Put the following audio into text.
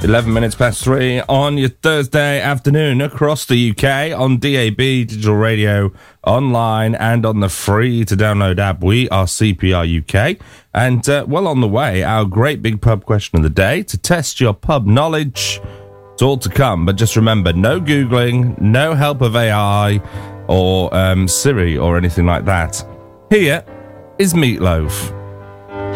11 minutes past 3 on your Thursday afternoon across the UK on DAB, digital radio, online, and on the free-to-download app. We are CPR UK. And well on the way, our great big pub question of the day to test your pub knowledge. It's all to come, but just remember, no Googling, no help of AI or Siri or anything like that. Here is Meatloaf.